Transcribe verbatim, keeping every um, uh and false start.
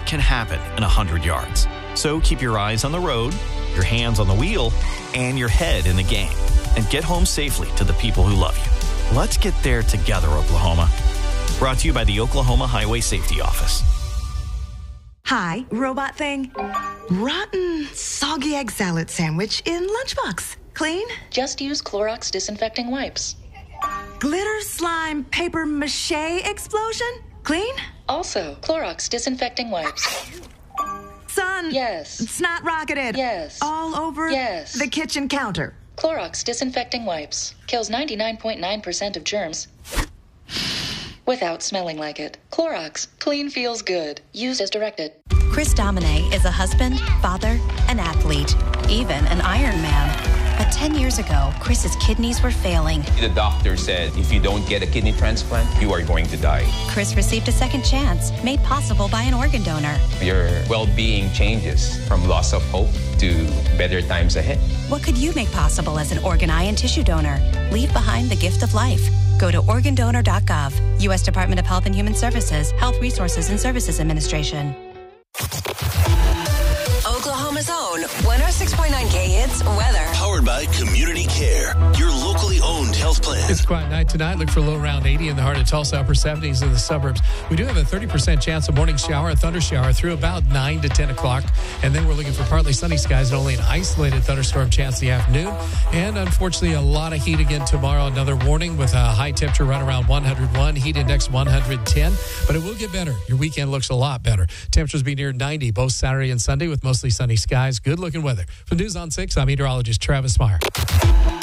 can happen in one hundred yards. So keep your eyes on the road, your hands on the wheel, and your head in the game. And get home safely to the people who love you. Let's get there together, Oklahoma. Brought to you by the Oklahoma Highway Safety Office. Hi, robot thing. Rotten, soggy egg salad sandwich in lunchbox. Clean? Just use Clorox disinfecting wipes. Glitter slime paper mache explosion? Clean? Also, Clorox disinfecting wipes. Son. Yes. Snot rocketed. Yes. All over Yes. the kitchen counter. Clorox disinfecting wipes. Kills ninety-nine point nine percent of germs without smelling like it. Clorox. Clean feels good. Used as directed. Chris Domine is a husband, father, an athlete, even an Iron Man. But ten years ago, Chris's kidneys were failing. The doctor said if you don't get a kidney transplant, you are going to die. Chris received a second chance, made possible by an organ donor. Your well-being changes from loss of hope to better times ahead. What could you make possible as an organ, eye, and tissue donor? Leave behind the gift of life. Go to organ donor dot gov. U S Department of Health and Human Services, Health Resources and Services Administration. Oklahoma's own one oh six point nine K Hits weather. Powered by Community Care, your locally owned health plan. It's a quiet night tonight. Look for a low around eighty in the heart of Tulsa, upper seventies in the suburbs. We do have a thirty percent chance of morning shower, a thunder shower through about nine to ten o'clock. And then we're looking for partly sunny skies and only an isolated thunderstorm chance in the afternoon. And unfortunately, a lot of heat again tomorrow. Another warning with a high temperature right around one hundred one, heat index one hundred ten. But it will get better. Your weekend looks a lot better. Temperatures be near ninety both Saturday and Sunday with mostly sunny skies. Good looking weather. For News on six, I'm meteorologist Travis Meyer.